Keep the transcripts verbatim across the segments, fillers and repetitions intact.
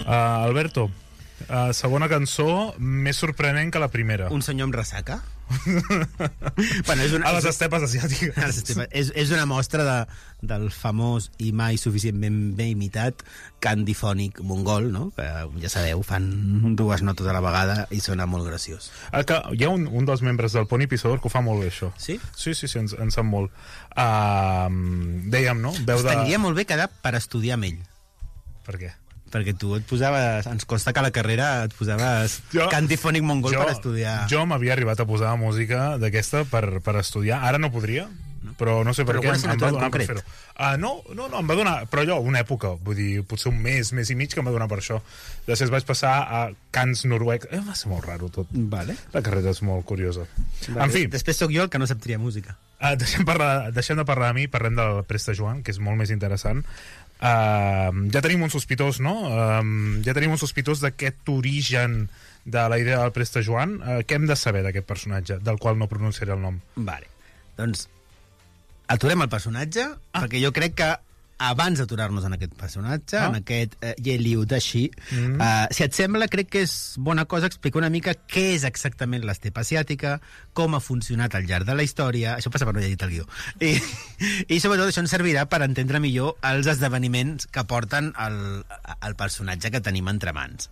Uh, Alberto, uh, segona cançó més sorprenent que la primera. Un senyor amb ressaca? Bueno, és una, a les estepes asiàtiques. Les estepes, és, és una mostra de, del famós i mai suficientment ben imitat cant difònic mongol, no? Que ja sabeu, fan dues notes a la vegada i sona molt graciós. El que, hi ha un, un dels membres del Pony Pisador que ho fa molt bé, això. Sí? Sí, sí, sí, ens, ens sap molt. Uh, dèiem, no? Veu de... Estaria molt bé quedar per estudiar amb ell. Per què? Perquè tu et posaves... Ens consta que a la carrera et posaves jo, cant difònic mongol jo, per estudiar. Jo m'havia arribat a posar música d'aquesta per, per estudiar. Ara no podria, però no sé per però què. Però em va donar per fer-ho. Uh, no, no, no, em va donar... Però allò, una època, vull dir, potser un mes, mes i mig que em va donar per això. Després vaig passar a cants noruecs. Eh, va ser molt raro tot. Vale. La carrera és molt curiosa. Vale. En fi. Després sóc jo el que no sap triar música. Uh, deixem, parlar, deixem de parlar de mi, parlem del Presta Joan, que és molt més interessant. Uh, ja tenim un sospitós, no? Uh, ja tenim un sospitós d'aquest origen de la idea del Presta Joan. Uh, què hem de saber d'aquest personatge, del qual no pronunciaré el nom? Vale, doncs aturem el personatge, ah. perquè jo crec que abans d'aturar-nos en aquest personatge, ah. en aquest eh, Yeliu Dashi, mm. eh, si et sembla, crec que és bona cosa explicar una mica què és exactament l'estepa asiàtica, com ha funcionat al llarg de la història, això passa per no llegir el guió, i, i sobretot això ens servirà per entendre millor els esdeveniments que porten el, el personatge que tenim entre mans.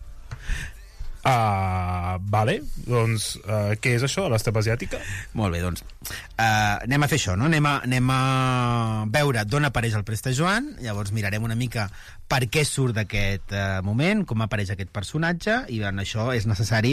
Uh, vale, doncs uh, què és això, l'estepa asiàtica? Molt bé, doncs uh, anem a fer això, no? Anem a, anem a veure d'on apareix el Presta Joan, llavors mirarem una mica per què surt d'aquest uh, moment, com apareix aquest personatge, i en això és necessari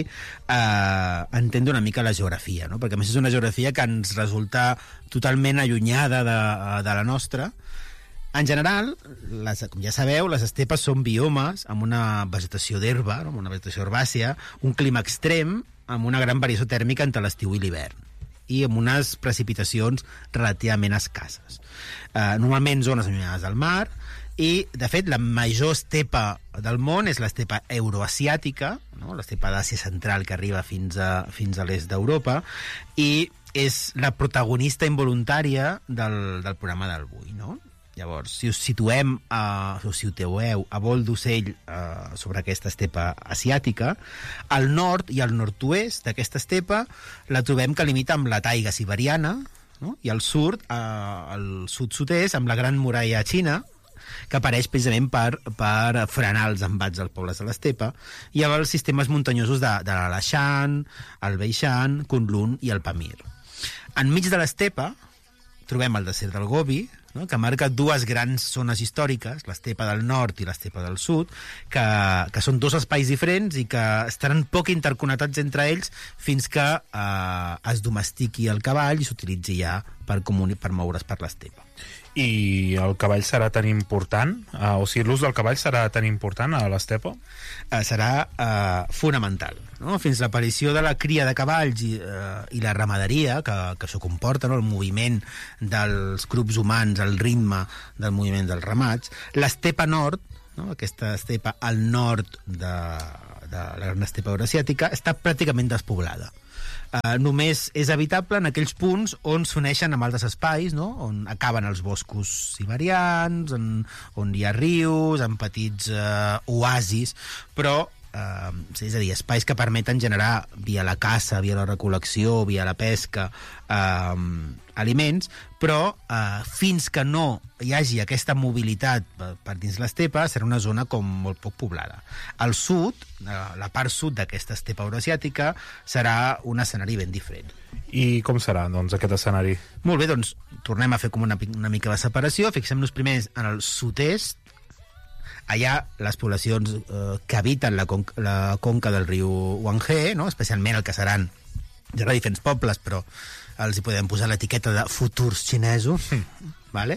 uh, entendre una mica la geografia, no? Perquè a més és una geografia que ens resulta totalment allunyada de, de la nostra. En general, les, com ja sabeu, les estepes són biomes amb una vegetació d'herba, no? Amb una vegetació herbàcia, un clima extrem, amb una gran variació tèrmica entre l'estiu i l'hivern, i amb unes precipitacions relativament escasses. Eh, normalment zones allunyades del mar, i, de fet, la major estepa del món és l'estepa euroasiàtica, no? L'estepa d'Àsia Central que arriba fins a, fins a l'est d'Europa, i és la protagonista involuntària del, del programa d'avui, no? Llavors, si us situem, uh, o si situeu a vol d'ocell uh, sobre aquesta estepa asiàtica, al nord i al nord-oest d'aquesta estepa la trobem que limita amb la taiga siberiana, no? I al sud, uh, al sud-sud-est, amb la Gran Muralla Xina, que apareix precisament per, per frenar els embats dels pobles de l'estepa, i amb els sistemes muntanyosos de, de l'Alashan, el Beishan, Kunlun i el Pamir. Enmig de l'estepa trobem el desert del Gobi, no? Que marca dues grans zones històriques, l'estepa del nord i l'estepa del sud, que, que són dos espais diferents i que estaran poc interconnectats entre ells fins que eh, es domestiqui el cavall i s'utilitzi ja per, comuni- per moure's per l'estepa. I el cavall serà tan important? Uh, o sigui, l'ús del cavall serà tan important a l'estepa? Uh, serà uh, fonamental, no? Fins l'aparició de la cria de cavalls i, uh, i la ramaderia, que, que això comporta, no? El moviment dels grups humans, el ritme del moviment dels ramats, l'estepa nord, no? Aquesta estepa al nord de, de la gran estepa eurasiàtica, està pràcticament despoblada. Uh, només és habitable en aquells punts on s'uneixen amb altres espais, no? On acaben els boscos siberians, on, on hi ha rius, en petits uh, oasis, però uh, és a dir, espais que permeten generar via la caça, via la recol·lecció, via la pesca, uh, aliments, però uh, fins que no hi hagi aquesta mobilitat per, per dins l'estepa, serà una zona com molt poc poblada. Al sud, uh, la part sud d'aquesta estepa eurasiàtica, serà un escenari ben diferent. I com serà, doncs, aquest escenari? Molt bé, doncs, tornem a fer com una, una mica de separació. Fixem-nos primer en el sud-est. Allà les poblacions eh, que habiten la, con la conca del riu Huanghe, no? Especialment el que seran, hi haurà diferents pobles, però els hi podem posar l'etiqueta de futurs xinesos, mm. vale?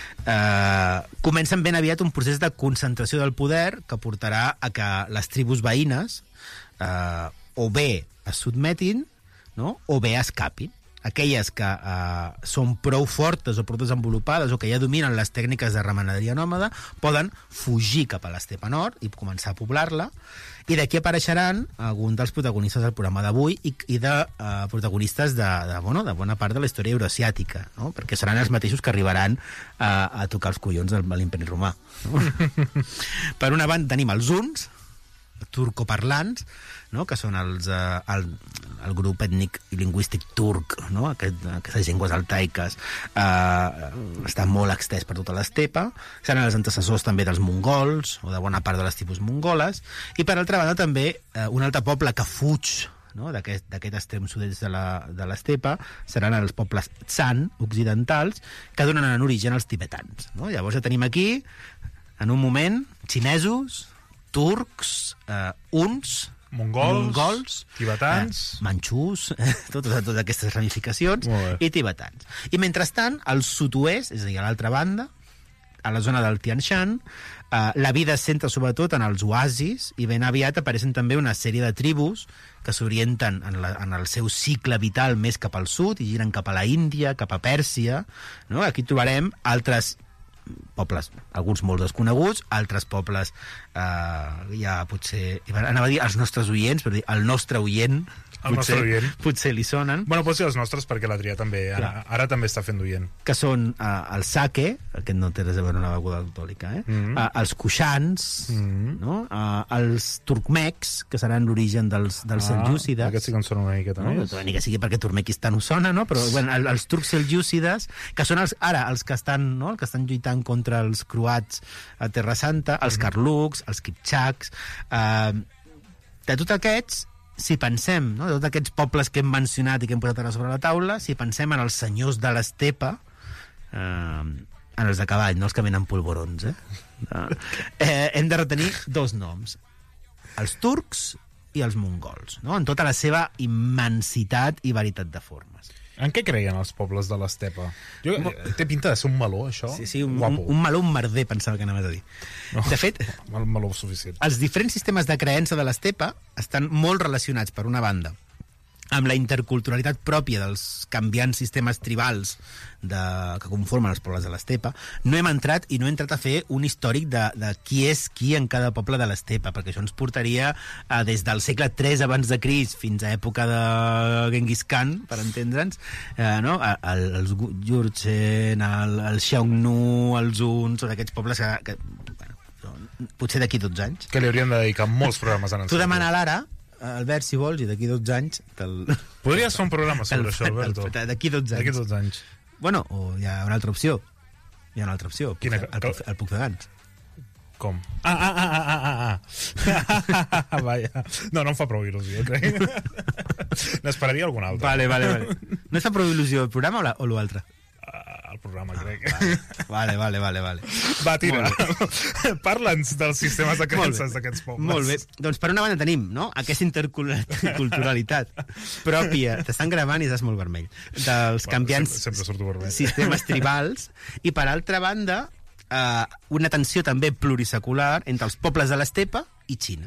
eh, comencen ben aviat un procés de concentració del poder que portarà a que les tribus veïnes eh, o bé es sotmetin, no? O bé escapin. Aquelles que eh, són prou fortes o prou desenvolupades o que ja dominen les tècniques de ramaderia nòmada poden fugir cap a l'estepa nord i començar a poblar-la, i d'aquí apareixeran alguns dels protagonistes del programa d'avui i, i de eh, protagonistes de, de, bueno, de bona part de la història eurasiàtica, no? Perquè seran els mateixos que arribaran a, a tocar els collons de l'imperi romà, no? Per una banda tenim els huns, turcoparlants, no? Que són els, eh, el, el grup ètnic i lingüístic turc, no? Aquest, aquestes llengües altaiques eh, està molt extès per tota l'estepa. Seran els antecessors també dels mongols, o de bona part de les tribus mongoles, i per altra banda també eh, un altre poble que fuig, no? d'aquest extrem sud-est de l'estepa seran els pobles Tsan occidentals que donen en origen als tibetans, no? Llavors ja tenim aquí en un moment xinesos, turcs, eh, uns, mongols, mongols tibetans, eh, manxús, eh, totes, totes aquestes ramificacions, i tibetans. I mentrestant, al sud-oest, és a dir, a l'altra banda, a la zona del Tian Shan, eh, la vida es centra sobretot en els oasis i ben aviat apareixen també una sèrie de tribus que s'orienten en, la, en el seu cicle vital més cap al sud i giren cap a la Índia, cap a Pèrsia, no? Aquí trobarem altres pobles, alguns molt desconeguts, altres pobles eh, ja potser, anava a dir els nostres oients, però dir el nostre oient, el potser, nostre oient. potser li sonen. Bueno, pot ser els nostres perquè l'Adrià també, ara, ara també està fent d'oient. Que són uh, el sake, aquest no té res a veure amb una beguda alcohòlica, eh? Mm -hmm. uh, els kushans, mm -hmm. no? uh, els turcmecs, que seran l'origen dels, dels ah, seljúcides. Aquests sí que en són una miqueta no? més. Ni que sigui perquè Turkmenistan ho sona, no? Però bueno, el, els turcs seljúcides, que són els, ara els que estan, no? els que estan lluitant contra els croats a Terra Santa, els mm -hmm. karluks, els kipchaks, uh, de tots aquests, si pensem, no, de tots aquests pobles que hem mencionat i que hem posat ara sobre la taula, si pensem en els senyors de l'estepa, eh, en els de cavall, no els que venen polvorons, eh? No. eh hem de retenir dos noms, els turcs i els mongols, no? En tota la seva immensitat i varietat de formes. En què creien els pobles de l'estepa? Jo, té pinta de ser un meló, això? Sí, sí, un, un, un meló, un merder, pensava que anaves a dir. No, de fet, un meló suficient. Els diferents sistemes de creença de l'estepa estan molt relacionats, per una banda, amb la interculturalitat pròpia dels canviants sistemes tribals de, que conformen els pobles de l'estepa. No hem entrat i no he entrat a fer un històric de, de qui és qui en cada poble de l'estepa, perquè això ens portaria a, des del segle tres abans de Crist fins a època de Genghis Khan, per entendre'ns, eh, no? el, els Jurchen, el, el Xiongnu, els Hun, són aquests pobles que, que bueno, potser d'aquí dotze anys. Que li hauríem de dedicar molts programes en el Tu demana l'ara, Albert, si vols, i d'aquí dotze anys... Te'l... Podries fer un programa sobre això, Alberto. D'aquí dotze anys. D'aquí dotze anys. Bueno, o hi ha una altra opció. Hi ha una altra opció. Quina? El, el, el Puig de Gans. Com? Ah, ah, ah, ah, ah, ah. Vaja. No, no em fa prou il·lusió, crec. N'esperaria algun altre. Vale, vale, vale. No et fa prou il·lusió el programa o, la, o l'altre? El programa, crec. Ah, vale, vale, vale, vale. Va, tira. Parla'ns dels sistemes de creences d'aquests pobles. Molt bé. Doncs per una banda tenim, no?, aquesta interculturalitat pròpia, t'estan gravant i estàs molt vermell, dels bueno, canviants sempre, sempre surto vermell. sistemes tribals, i per altra banda eh, una tensió també plurisecular entre els pobles de l'estepa i Xina.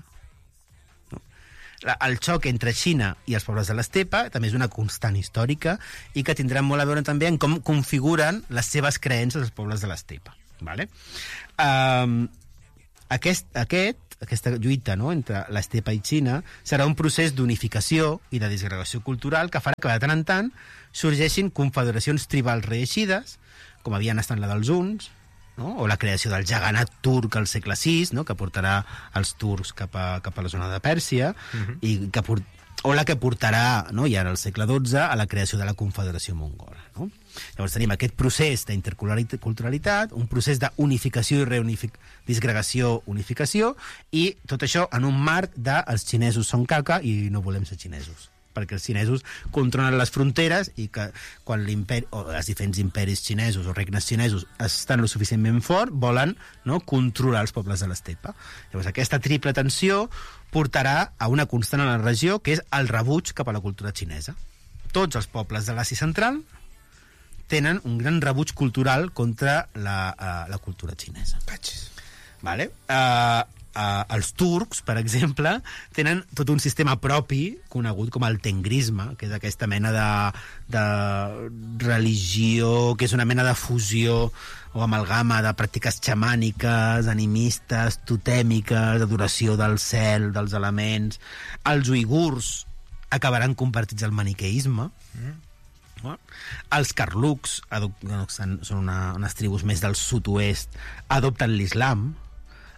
El xoc entre Xina i els pobles de l'estepa també és una constant històrica i que tindrà molt a veure també en com configuren les seves creences els pobles de l'estepa. Vale? Um, aquest, aquest, aquesta lluita, no?, entre l'estepa i Xina serà un procés d'unificació i de disgregació cultural que farà que de tant en tant sorgeixin confederacions tribals reeixides, com havien estat la dels Huns, no?, o la creació del jaganat turc al segle sis, no?, que portarà els turcs cap a, cap a la zona de Pèrsia, uh-huh. i que port... o la que portarà, no?, ja al segle dotze, a la creació de la Confederació Mongola. No? Llavors tenim aquest procés d'interculturalitat, un procés d'unificació i reunific... disgregació, unificació, i tot això en un marc de els xinesos són caca i no volem ser xinesos, perquè els xinesos controlen les fronteres i que quan l'imperi, o els diferents imperis xinesos o regnes xinesos estan lo suficientment fort, volen, no?, controlar els pobles de l'estepa. Llavors aquesta triple tensió portarà a una constant a la regió, que és el rebuig cap a la cultura xinesa. Tots els pobles de l'Àsia Central tenen un gran rebuig cultural contra la, uh, la cultura xinesa. Vale? Uh, Uh, els turcs, per exemple, tenen tot un sistema propi conegut com el tengrisme, que és aquesta mena de, de religió, que és una mena de fusió o amalgama de pràctiques xamàniques, animistes, totèmiques, d'adoració del cel, dels elements. Els uigurs acabaran convertits al maniqueisme. Mm. No? Els karluks, són una, unes tribus més del sud-oest, adopten l'islam.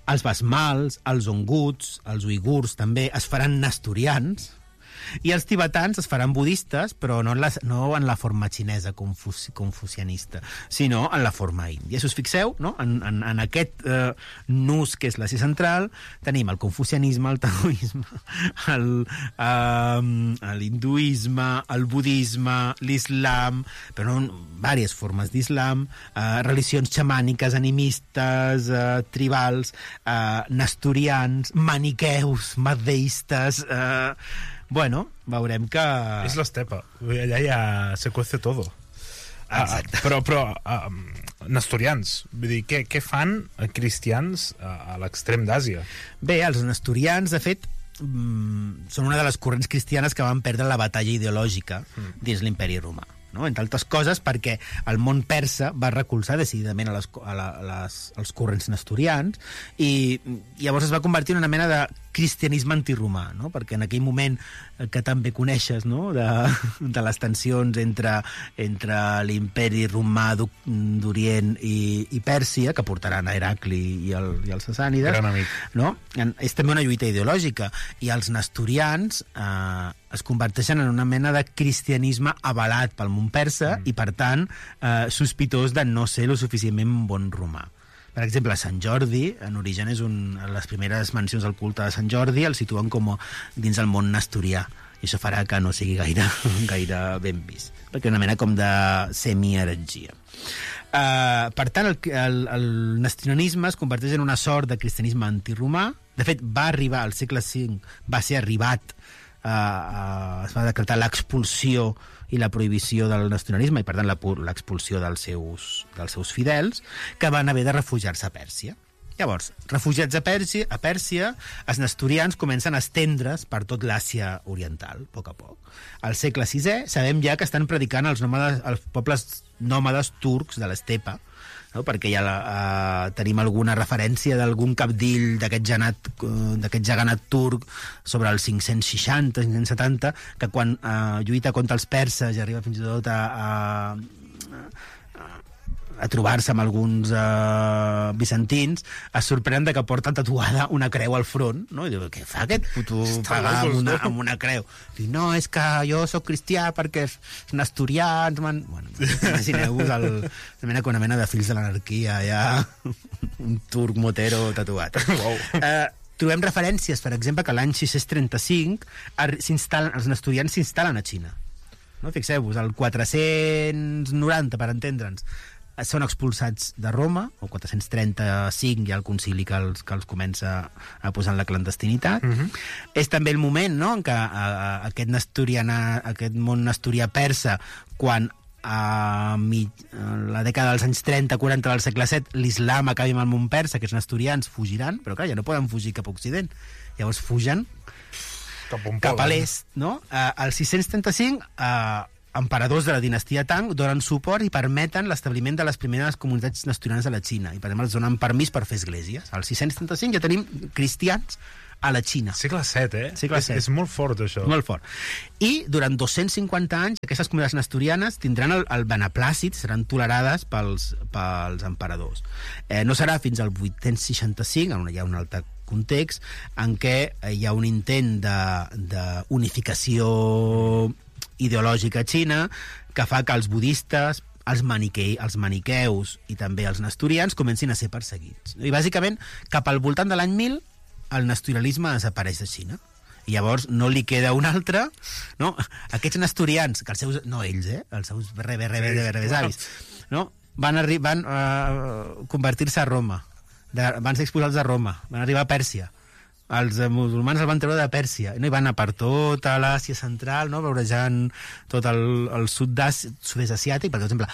Els basmals, els onguts, els uigurs també es faran nestorians, i els tibetans es faran budistes, però no en la, no en la forma xinesa confuci, confucianista, sinó en la forma índia. Si us fixeu, no? en, en, en aquest eh, nus que és l'Àsia Central, tenim el confucianisme, el taoisme, el, eh, l'hinduisme, el budisme, l'islam, però no, diverses formes d'islam, eh, religions xamàniques, animistes, eh, tribals, eh, nestorians, maniqueus, madeistes... Eh, Bueno, veurem que... És l'estepa. Allà ja se cuece todo. Exacte. Uh, però, però uh, nestorians, vull dir, què, què fan cristians a, a l'extrem d'Àsia? Bé, els nestorians, de fet, mm, són una de les corrents cristianes que van perdre la batalla ideològica mm. dins l'imperi romà. No? Entre altres coses perquè el món persa va recolzar decididament a les, a la, a les, als corrents nestorians i llavors es va convertir en una mena de cristianisme antiromà, no? Perquè en aquell moment que també coneixes, no? de, de les tensions entre, entre l'imperi romà d'Orient i, i Pèrsia, que portaran a Heracli i, el, i els sassànides, gran amic. No? És també una lluita ideològica, i els nestorians eh, es converteixen en una mena de cristianisme avalat pel món persa mm. i, per tant, eh, sospitós de no ser lo suficientment bon romà. Per exemple, Sant Jordi, en origen és un, les primeres mencions del culte de Sant Jordi el situen com dins el món nestorià, i això farà que no sigui gaire, gaire ben vist, perquè és una mena com de semi-heretgia. Uh, per tant, el, el, el nestorianisme es converteix en una sort de cristianisme antiromà. De fet, va arribar al segle cinc, va ser arribat, uh, uh, es va decretar l'expulsió i la prohibició del nestorianisme i, per tant, l'expulsió dels seus, dels seus fidels, que van haver de refugiar-se a Pèrsia. Llavors, refugiats a Pèrsia, a Pèrsia, els nestorians comencen a estendre's per tot l'Àsia oriental, a poc a poc. Al segle sisè sabem ja que estan predicant els, nòmades, els pobles nòmades turcs de l'estepa, no? Perquè ja uh, tenim alguna referència d'algun cabdill d'aquest genat, uh, d'aquest geganat turc sobre el cinc-cents seixanta, cinc-cents setanta, que quan uh, lluita contra els perses i arriba fins i tot a... a, a a trobar-se amb alguns uh, bizantins, es sorprenen de que porten tatuada una creu al front, no? I diu, què fa aquest puto pagar amb una, amb una creu? Diu, no, és que jo sóc cristià perquè els nestorians... Man... Bueno, imagineu-vos el, una, una mena de fills de l'anarquia, ja un turc motero tatuat. Wow. Uh, trobem referències, per exemple, que l'any sis-cents trenta-cinc els nestorians s'instal·len a Xina. No? Fixeu-vos, el quatre-cents noranta, per entendre'ns, són expulsats de Roma, o quatre-cents trenta-cinc hi ha el concili que els, que els comença a posar en la clandestinitat. Uh-huh. És també el moment, no?, en què a, a, aquest, nestoriana, aquest món nestorià persa, quan a, mi, a la dècada dels anys trenta quaranta del segle set l'islam acabi amb el món persa, que els nestorians fugiran, però clar, ja no poden fugir cap a Occident. Llavors fugen cap, cap a l'est, no? Uh, al sis-cents trenta-cinc... Uh, emperadors de la dinastia Tang donen suport i permeten l'establiment de les primeres comunitats nestorianes a la Xina, i per exemple els donen permís per fer esglésies. Al sis-cents trenta-cinc ja tenim cristians a la Xina. Segle set, eh? Segle és, set. És molt fort, això. Molt fort. I durant dos-cents cinquanta anys aquestes comunitats nestorianes tindran el, el beneplàcit, seran tolerades pels, pels emperadors. Eh, no serà fins al vuit-cents seixanta-cinc, on hi ha un altre context, en què hi ha un intent de, de unificació ideològica a Xina, que fa que els budistes, els, manique, els maniqueus i també els nestorians comencin a ser perseguits. I bàsicament, cap al voltant de l'any mil, el nestorianisme desapareix de Xina. I llavors no li queda un altre, no? Aquests nestorians, que els seus, no ells, eh? Els seus rebe, rebe, rebe, rebe, avis, no? Van, van uh, convertir-se a Roma, de, van ser expulsats de Roma, van arribar a Pèrsia. Els musulmans el van treure de Pèrsia, no? I van a per tota l'Àsia central, no? Veurejant tot el, el sud-est asiàtic, per exemple,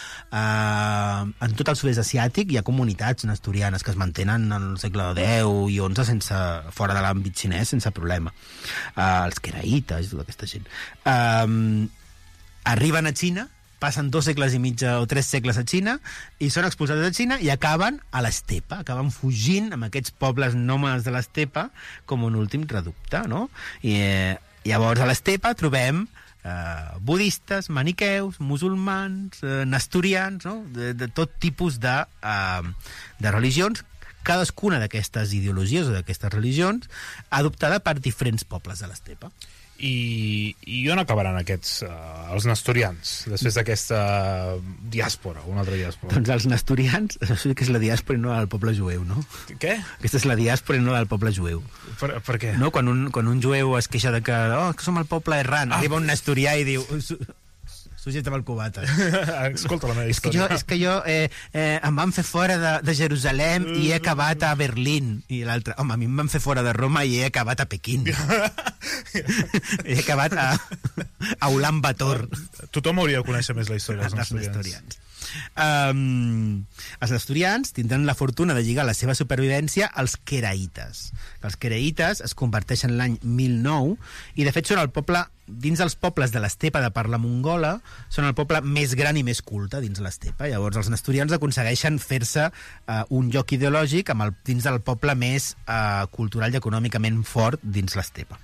eh, en tot el sud-est asiàtic hi ha comunitats nestorianes que es mantenen en el segle deu i onze sense, fora de l'àmbit xinès, sense problema. Eh, els queraites, tota aquesta gent. Eh, arriben a Xina, passen dos segles i mig o tres segles a Xina i són expulsats de Xina i acaben a l'estepa, acaben fugint amb aquests pobles nòmades de l'estepa com un últim reducte, no? I eh, llavors a l'estepa trobem eh, budistes, maniqueus, musulmans, eh, nestorians, no? De, de tot tipus de, eh, de religions cadascuna d'aquestes ideologies o d'aquestes religions adoptada per diferents pobles de l'estepa. I, i on acabaran aquests, uh, els nestorians, després d'aquesta diàspora, una altra diàspora? Doncs els nestorians, això que és la diàspora i no del poble jueu, no? Què? Aquesta és la diàspora i no del poble jueu. Per, per què? No? Quan un, quan un jueu es queixa de que, oh, que som el poble errant, ah. arriba un nestorià i diu... Sujeta amb el cubata. Escolta la meva és que història. jo, és que jo eh, eh, em van fer fora de, de Jerusalem i he acabat a Berlín. I l'altre, home, a mi em van fer fora de Roma i he acabat a Pequín. He acabat a, a Ulan Bator. Tothom hauria de conèixer més la història dels nestorians. nestorians. Um, els nestorians tindran la fortuna de lligar la seva supervivència als queraites. Els queraites es converteixen l'any mil nou i de fet són el poble, dins dels pobles de l'estepa de parla mongola, són el poble més gran i més culte dins l'estepa. Llavors els nestorians aconsegueixen fer-se uh, un lloc ideològic amb el, dins del poble més uh, cultural i econòmicament fort dins l'estepa.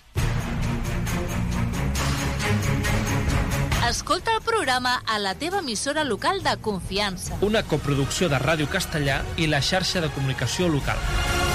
Escolta el programa a la teva emissora local de confiança. Una coproducció de Ràdio Castellà i la xarxa de comunicació local.